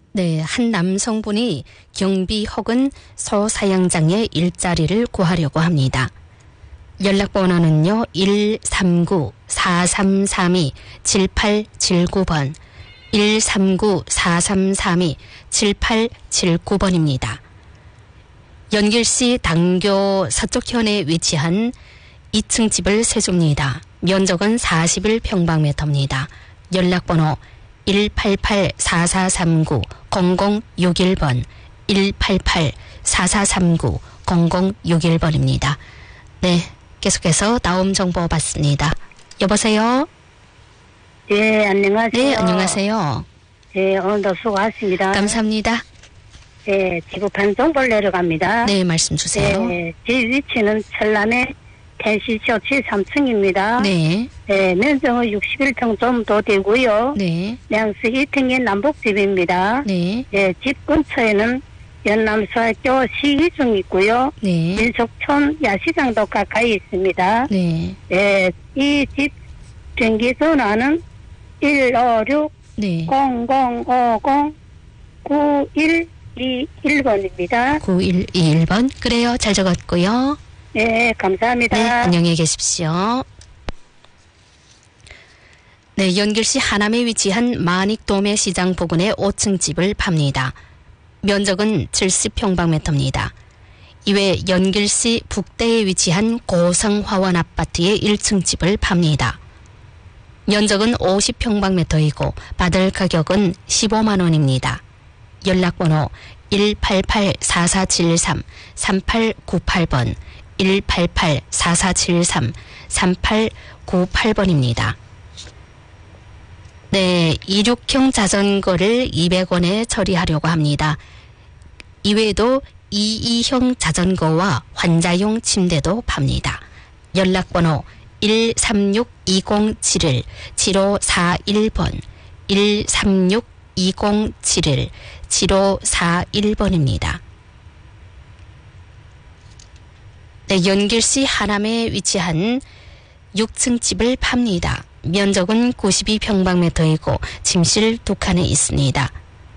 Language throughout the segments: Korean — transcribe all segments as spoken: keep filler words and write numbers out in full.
네, 한 남성분이 경비 혹은 소사양장의 일자리를 구하려고 합니다. 연락번호는요, 일삼구 사삼삼이 칠팔칠구 번, 일삼구 사삼삼이 칠팔칠구 번입니다. 연길시 당교 서쪽현에 위치한 이 층 집을 세줍니다. 면적은 사십일 평방미터입니다. 연락번호 일팔팔 사사삼구 공공육일 번, 일팔팔 사사삼구 공공육일 번입니다. 네, 계속해서 다음 정보 받습니다. 여보세요? 예, 안녕하세요. 네, 안녕하세요. 예, 오늘도 수고하십니다. 감사합니다. 예, 지구판 정보를 내려갑니다. 네, 말씀 주세요. 예, 집 위치는 천남의 텐시쇼 칠십삼 층입니다. 네. 예, 면적은 육십일 평 정도 되고요. 네. 양수 이 평의 남북집입니다. 네. 예, 집 근처에는 연남수학교 시기중 있고요. 네. 민속촌 야시장도 가까이 있습니다. 네. 예, 이 집 전기 전화는 일오육 네. 공공오공 구일이일 번입니다. 구일이일 번. 그래요. 잘 적었고요. 네, 감사합니다. 네, 안녕히 계십시오. 네, 연길시 하남에 위치한 마닉도매 시장 부근의 오 층 집을 팝니다. 면적은 칠십 평방미터입니다. 이외 연길시 북대에 위치한 고성화원 아파트의 일 층 집을 팝니다. 면적은 오십 평방미터이고 받을 가격은 십오만 원입니다. 연락번호 일팔팔 사사칠삼 삼팔구팔 번, 일팔팔 사사칠삼 삼팔구팔 번입니다. 네, 이륙형 자전거를 이백 원에 처리하려고 합니다. 이외에도 이이형 자전거와 환자용 침대도 팝니다. 연락번호 일삼육 이공칠일 칠오사일 번, 일삼육 이공칠일 칠오사일 번입니다. 네, 연길시 하남에 위치한 육 층 집을 팝니다. 면적은 구십이 평방미터이고 침실 두 칸에 있습니다.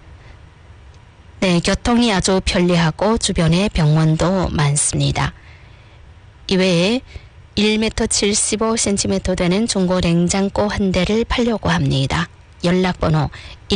네, 교통이 아주 편리하고 주변에 병원도 많습니다. 이외에 일 미터 칠십오 센티미터 되는 중고 냉장고 한 대를 팔려고 합니다. 연락번호